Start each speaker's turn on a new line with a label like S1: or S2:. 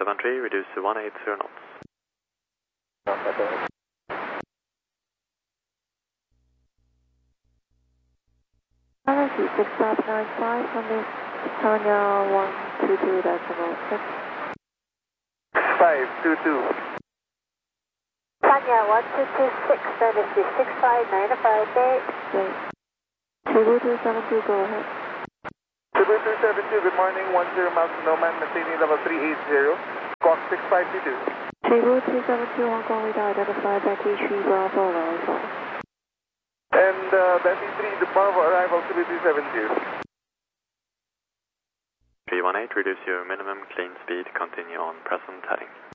S1: 73, reduce to 180 knots.
S2: Galaxy 6595 from Miss Tanya 122.6.
S3: 522.
S4: Tanya 1226, Dynasty 65958.
S2: Great. Cebu 272, go ahead.
S3: Cebu 272, good morning, 10 miles to Nomad, maintaining level 380. Squawk 6522.
S2: Cebu 272, Hong Kong radar identified by T3 Bravo arrival.
S3: And Bentley 3, the Bravo arrival, Cebu 272.
S1: 318, reduce your minimum clean speed, continue on present heading.